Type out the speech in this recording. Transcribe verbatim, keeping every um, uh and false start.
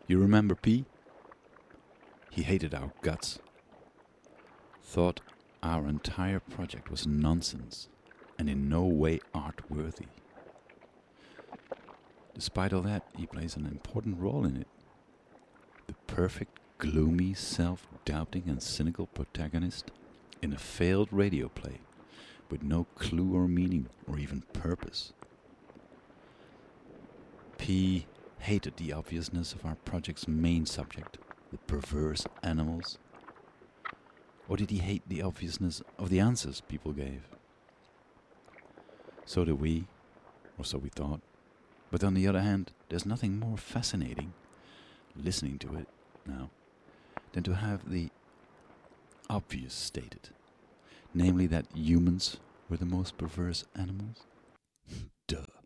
You remember P? He hated our guts, thought our entire project was nonsense and in no way art-worthy. Despite all that, he plays an important role in it. The perfect, gloomy, self-doubting and cynical protagonist in a failed radio play with no clue or meaning or even purpose. P hated the obviousness of our project's main subject, the perverse animals. Or did he hate the obviousness of the answers people gave? So did we, or so we thought. But on the other hand, there's nothing more fascinating, listening to it now, than to have the obvious stated. Namely that humans were the most perverse animals. Duh.